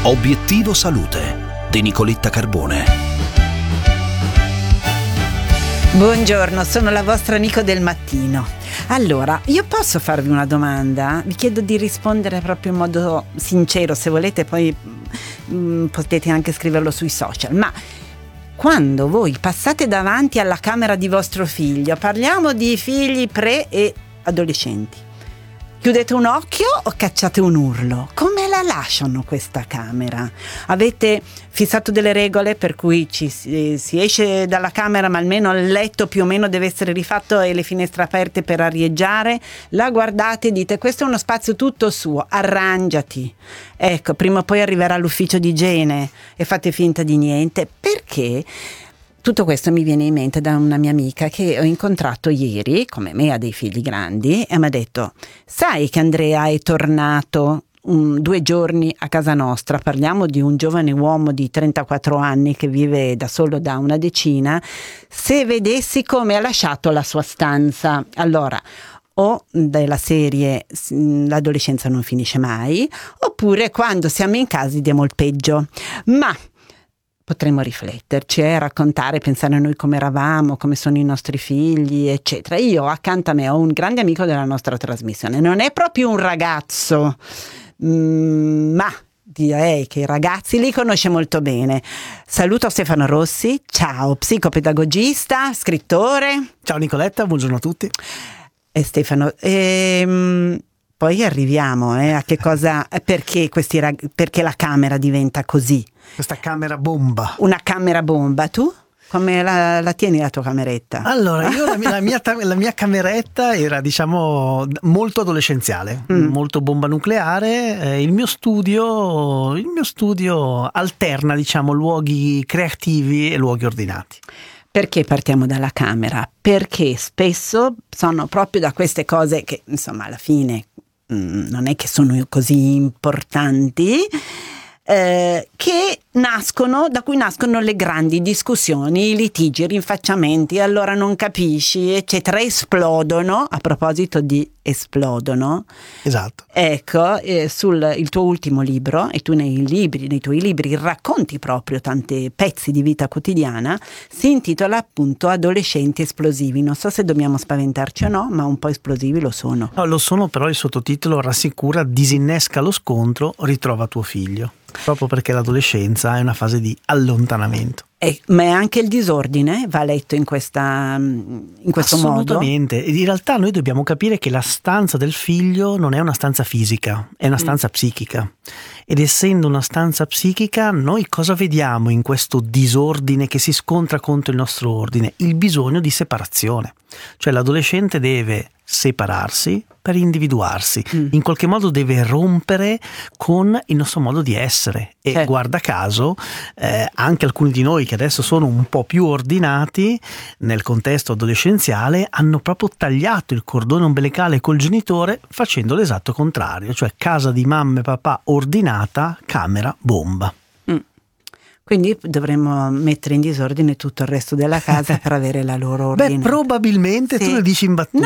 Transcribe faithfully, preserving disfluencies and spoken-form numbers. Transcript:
Obiettivo Salute di Nicoletta Carbone. Buongiorno, sono la vostra Nico del mattino. Allora, io posso farvi una domanda? Vi chiedo di rispondere proprio in modo sincero, se volete poi mh, potete anche scriverlo sui social, ma quando voi passate davanti alla camera di vostro figlio, parliamo di figli pre e adolescenti, chiudete un occhio o cacciate un urlo? Come la lasciano questa camera? Avete fissato delle regole per cui ci si, si esce dalla camera, ma almeno il letto più o meno deve essere rifatto e le finestre aperte per arieggiare? La guardate e dite: questo è uno spazio tutto suo, arrangiati. Ecco, prima o poi arriverà l'ufficio di igiene e fate finta di niente. Perché? Tutto questo mi viene in mente da una mia amica che ho incontrato ieri, come me ha dei figli grandi, e mi ha detto: sai che Andrea è tornato um, due giorni a casa nostra? Parliamo di un giovane uomo di trentaquattro anni che vive da solo da una decina. Se vedessi come ha lasciato la sua stanza. Allora, o della serie l'adolescenza non finisce mai, oppure quando siamo in casa diamo il peggio. Ma potremmo rifletterci, eh, raccontare, pensare a noi come eravamo, come sono i nostri figli, eccetera. Io accanto a me ho un grande amico della nostra trasmissione, non è proprio un ragazzo, mm, ma direi che i ragazzi li conosce molto bene. Saluto Stefano Rossi, ciao, psicopedagogista, scrittore. Ciao Nicoletta, buongiorno a tutti. E Stefano, ehm, poi arriviamo eh, a che cosa, perché, questi rag- perché la camera diventa così. Questa camera bomba. Una camera bomba. Tu come la, la tieni la tua cameretta? Allora, io la mia, la mia, la mia cameretta era, diciamo, molto adolescenziale, mm. molto bomba nucleare. Eh, il mio studio, il mio studio alterna, diciamo, luoghi creativi e luoghi ordinati. Perché partiamo dalla camera? Perché spesso sono proprio da queste cose che, insomma, alla fine mh, non è che sono così importanti, eh, che nascono, da cui nascono le grandi discussioni, i litigi, i rinfacciamenti, allora non capisci, eccetera, esplodono. A proposito di esplodono, esatto. Ecco, eh, sul il tuo ultimo libro, e tu nei libri, nei tuoi libri racconti proprio tanti pezzi di vita quotidiana, si intitola appunto Adolescenti esplosivi. Non so se dobbiamo spaventarci o no, ma un po' esplosivi lo sono. No, lo sono, però il sottotitolo rassicura: disinnesca lo scontro, ritrova tuo figlio. Proprio perché l'adolescenza è una fase di allontanamento. Eh, ma è anche il disordine va letto in, questa, in questo modo? Assolutamente. In realtà noi dobbiamo capire che la stanza del figlio non è una stanza fisica, è una stanza mm. psichica. Ed essendo una stanza psichica, noi cosa vediamo in questo disordine che si scontra contro il nostro ordine? Il bisogno di separazione. Cioè l'adolescente deve separarsi per individuarsi, mm. in qualche modo deve rompere con il nostro modo di essere. E certo, guarda caso eh, anche alcuni di noi che adesso sono un po' più ordinati nel contesto adolescenziale hanno proprio tagliato il cordone ombelicale col genitore, facendo l'esatto contrario, cioè casa di mamma e papà ordinata, camera bomba. Quindi dovremmo mettere in disordine tutto il resto della casa per avere la loro ordine. Beh, probabilmente sì. Tu lo dici in battuta.